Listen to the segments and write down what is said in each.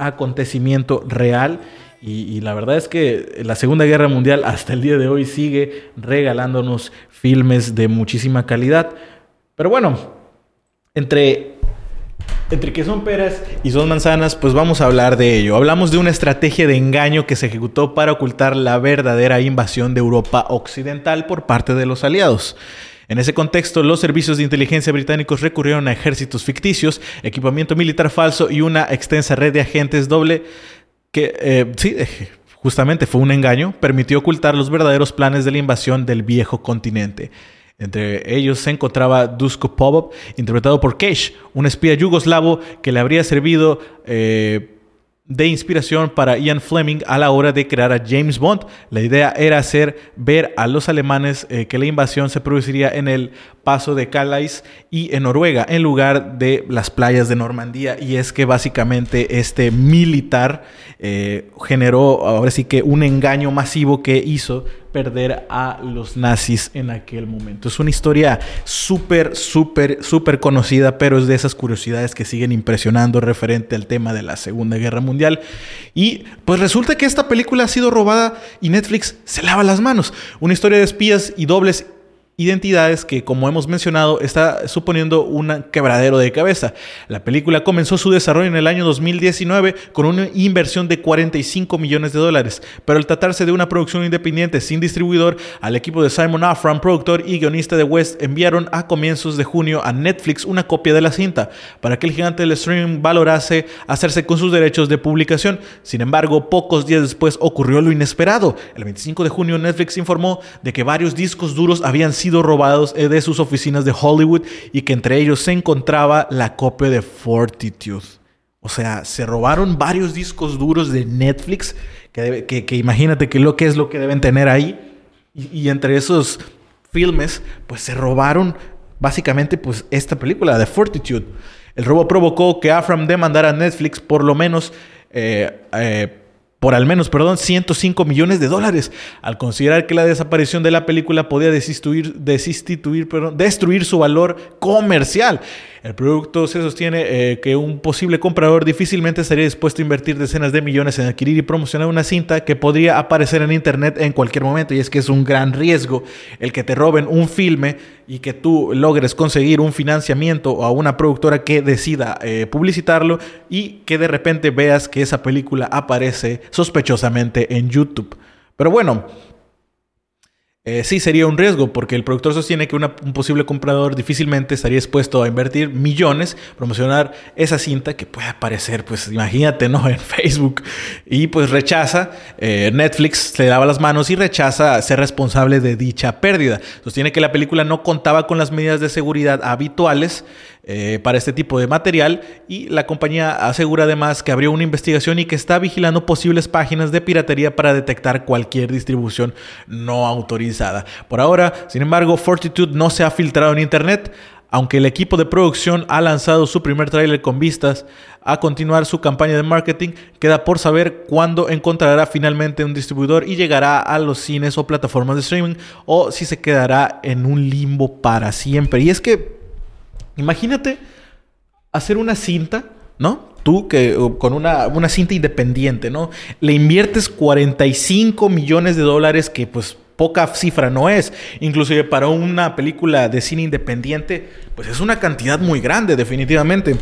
acontecimiento real. Y la verdad es que la Segunda Guerra Mundial hasta el día de hoy sigue regalándonos filmes de muchísima calidad. Pero bueno, entre que son peras y son manzanas, pues vamos a hablar de ello. Hablamos de una estrategia de engaño que se ejecutó para ocultar la verdadera invasión de Europa Occidental por parte de los aliados. En ese contexto, los servicios de inteligencia británicos recurrieron a ejércitos ficticios, equipamiento militar falso y una extensa red de agentes doble que, justamente fue un engaño, permitió ocultar los verdaderos planes de la invasión del viejo continente. Entre ellos se encontraba Duško Popović, interpretado por Cage, un espía yugoslavo que le habría servido de inspiración para Ian Fleming a la hora de crear a James Bond. La idea era hacer ver a los alemanes que la invasión se produciría en el paso de Calais y en Noruega, en lugar de las playas de Normandía. Y es que básicamente este militar generó ahora sí que un engaño masivo que hizo perder a los nazis en aquel momento. Es una historia súper conocida, pero es de esas curiosidades que siguen impresionando referente al tema de la Segunda Guerra Mundial. Y pues resulta que esta película ha sido robada y Netflix se lava las manos. Una historia de espías y dobles identidades que, como hemos mencionado, está suponiendo un quebradero de cabeza. La película comenzó su desarrollo en el año 2019 con una inversión de $45 millones, pero al tratarse de una producción independiente sin distribuidor, al equipo de Simon Afram, productor y guionista de West, enviaron a comienzos de junio a Netflix una copia de la cinta para que el gigante del streaming valorase hacerse con sus derechos de publicación. Sin embargo, pocos días después ocurrió lo inesperado. El 25 de junio Netflix informó de que varios discos duros habían sido robados de sus oficinas de Hollywood y que entre ellos se encontraba la copia de Fortitude. O sea, se robaron varios discos duros de Netflix que imagínate que es lo que deben tener ahí, y entre esos filmes pues se robaron básicamente pues esta película de Fortitude. El robo provocó que Afram demandara a Netflix por al menos $105 millones, al considerar que la desaparición de la película podía destruir su valor comercial. El producto se sostiene que un posible comprador difícilmente estaría dispuesto a invertir decenas de millones en adquirir y promocionar una cinta que podría aparecer en internet en cualquier momento, y es que es un gran riesgo el que te roben un filme y que tú logres conseguir un financiamiento a una productora que decida publicitarlo y que de repente veas que esa película aparece sospechosamente en YouTube. Pero bueno, sí sería un riesgo, porque el productor sostiene que un posible comprador difícilmente estaría dispuesto a invertir millones, promocionar esa cinta que puede aparecer, pues imagínate, ¿no?, en Facebook. Y pues rechaza, Netflix se lava las manos y rechaza ser responsable de dicha pérdida. Sostiene que la película no contaba con las medidas de seguridad habituales para este tipo de material, y la compañía asegura además que abrió una investigación y que está vigilando posibles páginas de piratería para detectar cualquier distribución no autorizada. Por ahora, sin embargo, Fortitude no se ha filtrado en internet, aunque el equipo de producción ha lanzado su primer tráiler con vistas a continuar su campaña de marketing. Queda por saber cuándo encontrará finalmente un distribuidor y llegará a los cines o plataformas de streaming, o si se quedará en un limbo para siempre. Y es que imagínate hacer una cinta, ¿no? Tú que con una cinta independiente, ¿no? Le inviertes $45 millones, que pues poca cifra no es. Inclusive para una película de cine independiente, pues es una cantidad muy grande, definitivamente.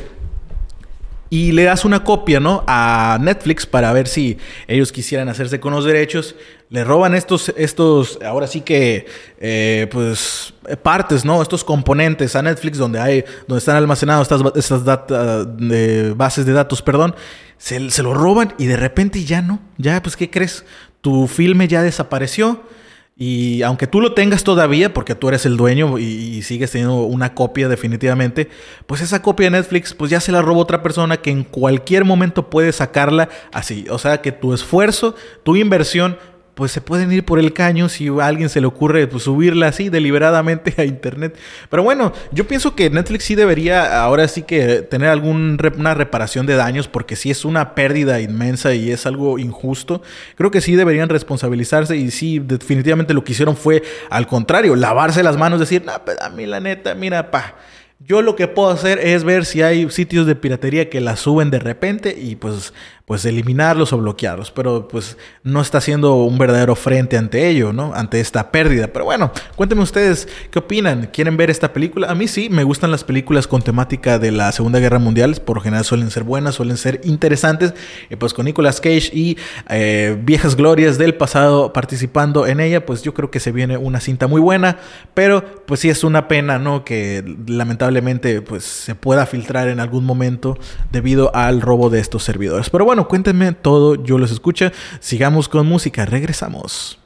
Y le das una copia, ¿no?, a Netflix para ver si ellos quisieran hacerse con los derechos. Le roban estos ahora sí que, pues, partes, ¿no?, estos componentes a Netflix donde están almacenados estas bases de datos, perdón. Se lo roban y de repente ya no. Ya, pues, ¿qué crees? Tu filme ya desapareció. Y aunque tú lo tengas todavía, porque tú eres el dueño y sigues teniendo una copia definitivamente, pues esa copia de Netflix pues ya se la robó otra persona que en cualquier momento puede sacarla así. O sea que tu esfuerzo, tu inversión, pues se pueden ir por el caño si a alguien se le ocurre pues subirla así deliberadamente a internet. Pero bueno, yo pienso que Netflix sí debería ahora sí que tener una reparación de daños, porque sí es una pérdida inmensa y es algo injusto. Creo que sí deberían responsabilizarse, y sí, definitivamente lo que hicieron fue al contrario, lavarse las manos, decir, no, pues a mí la neta, mira, yo lo que puedo hacer es ver si hay sitios de piratería que la suben de repente y pues pues eliminarlos o bloquearlos, pero pues no está haciendo un verdadero frente ante ello, ¿no? Ante esta pérdida. Pero bueno, cuéntenme ustedes qué opinan. ¿Quieren ver esta película? A mí sí, me gustan las películas con temática de la Segunda Guerra Mundial. Por lo general suelen ser buenas, suelen ser interesantes. Y pues con Nicolas Cage y viejas glorias del pasado participando en ella, pues yo creo que se viene una cinta muy buena. Pero pues sí es una pena, ¿no? Que lamentablemente pues se pueda filtrar en algún momento debido al robo de estos servidores. Pero bueno, cuéntenme todo, yo los escucho. Sigamos con música, regresamos.